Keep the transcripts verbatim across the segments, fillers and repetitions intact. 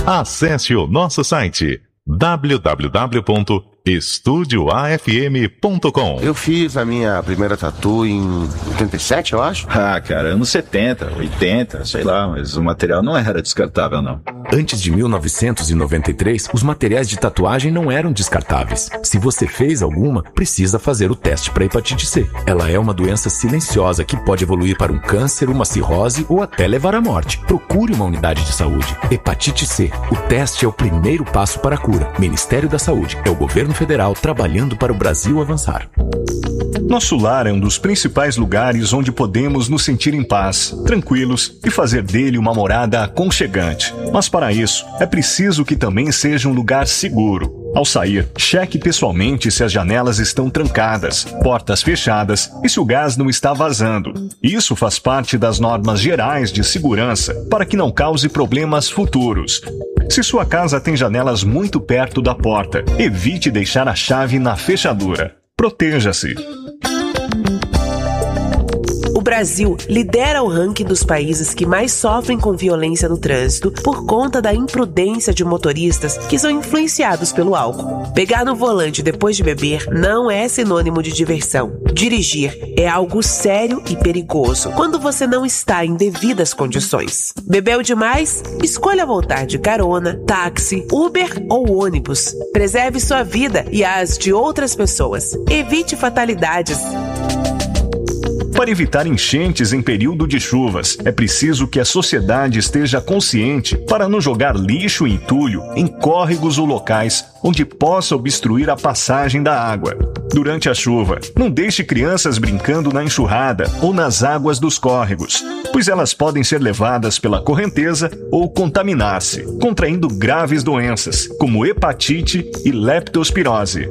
Acesse o nosso site w w w ponto estúdio a f m ponto com. Eu fiz a minha primeira tatu em oitenta e sete, eu acho. Ah, cara, anos setenta, oitenta, sei lá, mas o material não era descartável, não. Antes de mil novecentos e noventa e três, os materiais de tatuagem não eram descartáveis. Se você fez alguma, precisa fazer o teste para hepatite C. Ela é uma doença silenciosa que pode evoluir para um câncer, uma cirrose ou até levar à morte. Procure uma unidade de saúde. Hepatite C. O teste é o primeiro passo para a cura. Ministério da Saúde. É o governo federal trabalhando para o Brasil avançar. Nosso lar é um dos principais lugares onde podemos nos sentir em paz, tranquilos e fazer dele uma morada aconchegante. Mas para isso, é preciso que também seja um lugar seguro. Ao sair, cheque pessoalmente se as janelas estão trancadas, portas fechadas e se o gás não está vazando. Isso faz parte das normas gerais de segurança para que não cause problemas futuros. Se sua casa tem janelas muito perto da porta, evite deixar a chave na fechadura. Proteja-se. O Brasil lidera o ranking dos países que mais sofrem com violência no trânsito por conta da imprudência de motoristas que são influenciados pelo álcool. Pegar no volante depois de beber não é sinônimo de diversão. Dirigir é algo sério e perigoso quando você não está em devidas condições. Bebeu demais? Escolha voltar de carona, táxi, Uber ou ônibus. Preserve sua vida e as de outras pessoas. Evite fatalidades. Para evitar enchentes em período de chuvas, é preciso que a sociedade esteja consciente para não jogar lixo e entulho em córregos ou locais onde possa obstruir a passagem da água. Durante a chuva, não deixe crianças brincando na enxurrada ou nas águas dos córregos, pois elas podem ser levadas pela correnteza ou contaminar-se, contraindo graves doenças, como hepatite e leptospirose.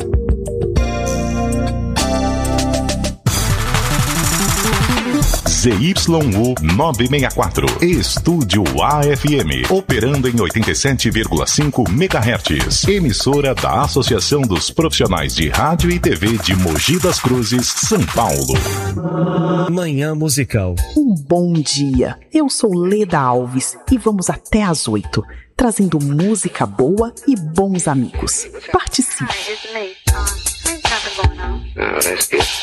Z Y U novecentos e sessenta e quatro, Estúdio A F M, operando em oitenta e sete vírgula cinco megahertz, emissora da Associação dos Profissionais de Rádio e T V de Mogi das Cruzes, São Paulo. Manhã Musical. Um bom dia, eu sou Leda Alves e vamos até às oito, trazendo música boa e bons amigos. Participe. Hi, it's me. Uh, there's nothing going on. Oh, that's good.